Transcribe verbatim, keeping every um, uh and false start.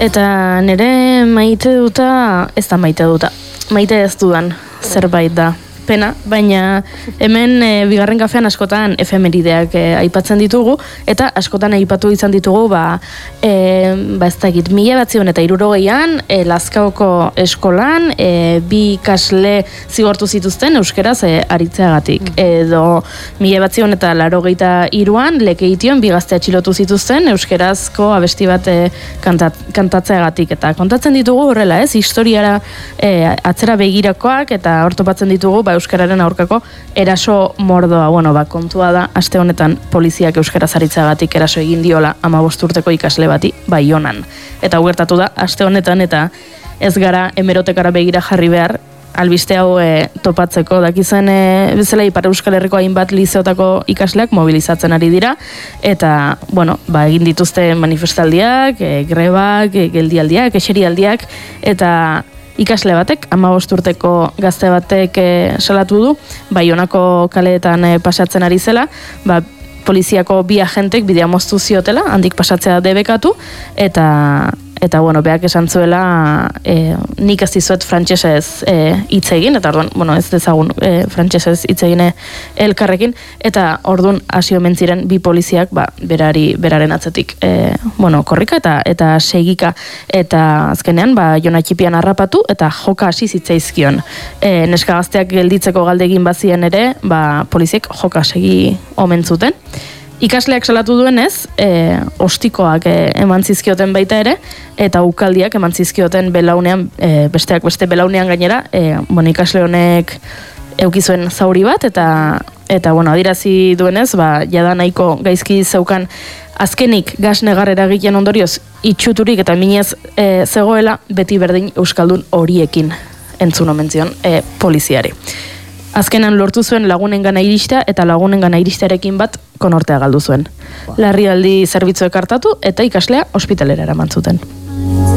Eta nire maite duta, ez da maite duta, maite ez dudan zerbait da. Pena, baina hemen e, bigarren kafean askotan efemerideak e, aipatzen ditugu, eta askotan aipatu izan ditugu, ba, e, ba ez dakit, mila batzion eta hirurogeian, e, Lazkaoko eskolan, e, bi ikasle zigortu zituzten euskeraz e, aritzeagatik. Edo mila batzion eta laurogeita hiruan Lekeition bi gazte atxilotu zituzten euskerazko abesti bat e, kantat, kantatzeagatik. Eta kontatzen ditugu horrela, ez, historiara e, atzera begirakoak, eta hor topatzen ditugu, ba, euskararen aurkako eraso mordoa. Bueno, ba, kontua da, aste honetan poliziak euskaraz aritzagatik eraso egin diola hamabost urteko ikasle bati, Baionan. Eta hau gertatu da, aste honetan, eta ez gara hemerotekara begira jarri behar, albiste hau e, topatzeko. Dakizuen e, bezala Ipar Euskal Herriko hainbat lizeotako ikasleak mobilizatzen ari dira, eta, bueno, ba, egin dituzte manifestaldiak, e, grebak, e, geldialdiak, eserialdiak, eta ikasle batek, hamabost urteko gazte batek e, salatu du, Baionako kaleetan e, pasatzen ari zela, ba, poliziako bi agentek bidea moztu ziotela, handik pasatzea debekatu, eta eta bueno, beak esan zuela e, nik ez dizuet frantsesez hitz e, egin, eta orduan, bueno, ez dezagun e, frantsesez hitz egin elkarrekin, eta orduan hasi omen ziren bi poliziak, ba, berari beraren atzetik e, bueno, korrika eta eta segika, eta azkenean ba Jon Atxipian harrapatu eta joka hasi zitzaizkion. E, neska gazteak gelditzeko galdegin bazien ere, ba poliziek joka segi omen zuten. Ikasleak salatu duenez, e, ostikoak e, eman zizkioten baita ere, eta ukaldiak eman zizkioten belaunean, e, besteak beste belaunean gainera, e, bueno, ikasle honek eukizuen zauri bat, eta, eta bueno, adirazi duenez, ba, jada nahiko gaizki zeukan azkenik gas negar eragiten ondorioz itxuturik eta minez e, zegoela, beti berdin euskaldun horiekin entzun omen zion e, poliziari. Azkenan lortu zuen lagunengana iristea, eta lagunengana iristearekin bat konortea galdu zuen. Larrialdi zerbitzuek hartatu eta ikaslea ospitalera eraman zuten.